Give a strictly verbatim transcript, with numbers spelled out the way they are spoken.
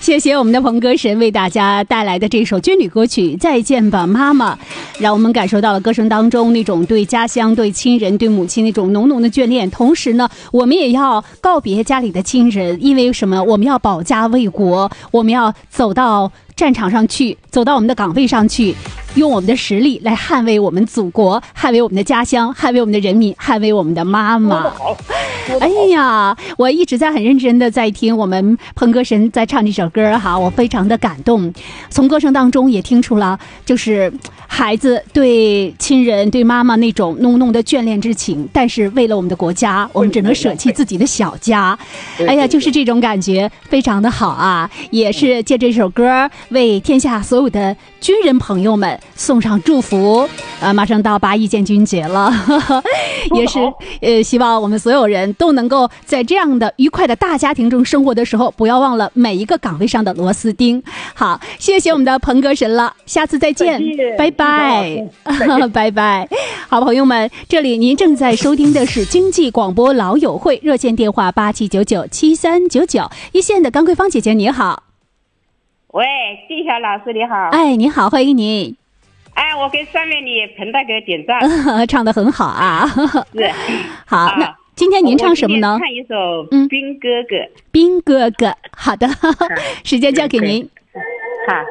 谢谢我们的鹏歌神为大家带来的这首军旅歌曲《再见吧妈妈》，让我们感受到了歌声当中那种对家乡、对亲人、对母亲那种浓浓的眷恋。同时呢，我们也要告别家里的亲人，因为什么？我们要保家卫国，我们要走到战场上去，走到我们的岗位上去，用我们的实力来捍卫我们祖国，捍卫我们的家乡，捍卫我们的人民，捍卫我们的妈妈。哎呀，我一直在很认真的在听我们鹏歌神在唱这首歌哈，我非常的感动。从歌声当中也听出了，就是孩子对亲人、对妈妈那种浓浓的眷恋之情，但是为了我们的国家，我们只能舍弃自己的小家。哎呀，就是这种感觉非常的好啊！也是借这首歌为天下所有的军人朋友们送上祝福。呃，马上到八一建军节了，呵呵，也是呃，希望我们所有人都能够在这样的愉快的大家庭中生活的时候，不要忘了每一个岗位上的螺丝钉。好，谢谢我们的鹏歌神了，下次再见，拜拜，拜拜。好，朋友们，这里您正在收听的是经济广播老友会，热线电话八七九九七三九九，一线的甘桂芳姐姐你好。 喂，季晓老师你好。 哎，你好，欢迎你。 哎，我给上面你彭大哥点赞， 唱得很好啊。 是， 好， 啊、 那今天您唱什么呢？ 唱一首《兵哥哥》。 兵哥哥，好的，时间交给您。